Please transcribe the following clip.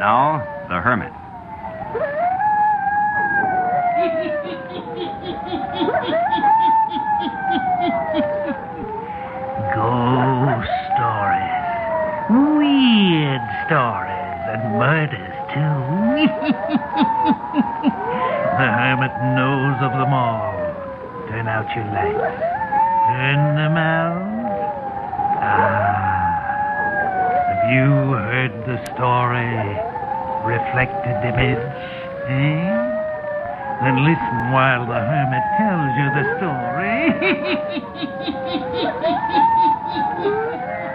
Now, the hermit. Ghost stories. Weird stories and murders, too. The hermit knows of them all. Turn out your lights. Turn them out. Have you heard the story? Reflected image, eh? Then listen while the hermit tells you the story.